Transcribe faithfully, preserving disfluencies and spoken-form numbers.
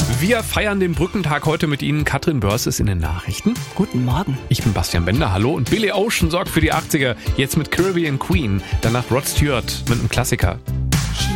Wir feiern den Brückentag heute mit Ihnen. Katrin Börs ist in den Nachrichten. Guten Morgen. Ich bin Bastian Bender, hallo. Und Billy Ocean sorgt für die achtziger. Jetzt mit Caribbean Queen. Danach Rod Stewart mit einem Klassiker.